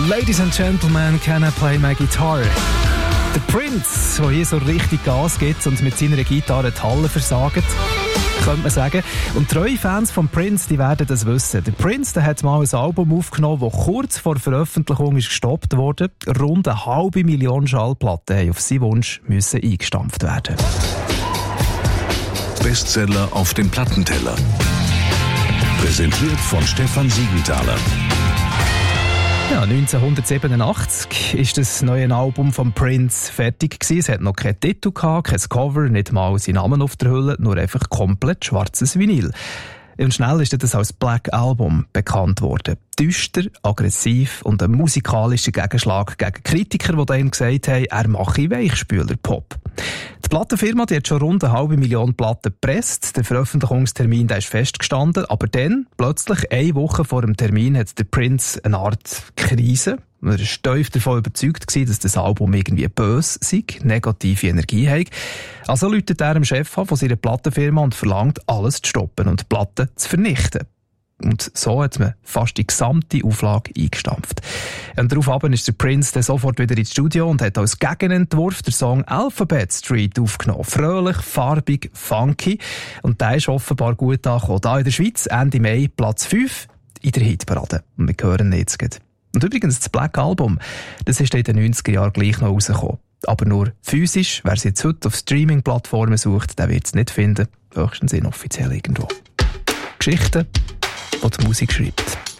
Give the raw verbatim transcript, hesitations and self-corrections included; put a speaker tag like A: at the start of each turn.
A: Ladies and Gentlemen, can I play my guitar? Der Prince, der hier so richtig Gas gibt und mit seiner Gitarre die Halle versagt, könnte man sagen. Und treue Fans von Prince, die werden das wissen. Der Prince, der hat mal ein Album aufgenommen, das kurz vor Veröffentlichung ist gestoppt wurde. Rund eine halbe Million Schallplatten haben auf seinen Wunsch müssen eingestampft werden.
B: Bestseller auf dem Plattenteller. Präsentiert von Stefan Siegenthaler.
A: Ja, neunzehnhundertsiebenundachtzig ist das neue Album von Prince fertig gewesen. Es hat noch keinen Titel gehabt, kein Cover, nicht mal seinen Namen auf der Hülle, nur einfach komplett schwarzes Vinyl. Und schnell ist das als Black Album bekannt worden. Düster, aggressiv und ein musikalischer Gegenschlag gegen Kritiker, die dann gesagt haben, er mache Weichspüler-Pop. Die Plattenfirma die hat schon rund eine halbe Million Platten gepresst. Der Veröffentlichungstermin der ist festgestanden, aber dann, plötzlich eine Woche vor dem Termin, hat der Prince eine Art Krise. Er war steif davon überzeugt, dass das Album irgendwie böse sei, negative Energie hat. Also läutet er dem Chef an von seiner Plattenfirma und verlangt, alles zu stoppen und die Platten zu vernichten. Und so hat man fast die gesamte Auflage eingestampft. Und daraufhin ist der Prince dann sofort wieder ins Studio und hat als Gegenentwurf den Song Alphabet Street aufgenommen. Fröhlich, farbig, funky. Und der ist offenbar gut angekommen. Hier in der Schweiz, Ende Mai, Platz fünf in der Hitparade. Und wir hören jetzt gleich. Und übrigens, das Black Album, das ist in den neunziger Jahren gleich noch rausgekommen. Aber nur physisch. Wer es jetzt heute auf Streaming-Plattformen sucht, der wird es nicht finden. Höchstens inoffiziell irgendwo. Geschichten, die die Musik schreibt.